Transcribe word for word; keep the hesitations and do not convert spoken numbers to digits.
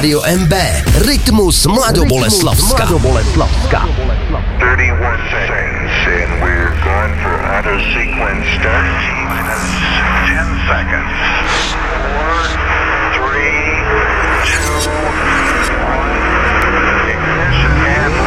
Rádio M B, Rytmus Mladoboleslavska. thirty-one seconds and we're going for auto sequence start. ten seconds.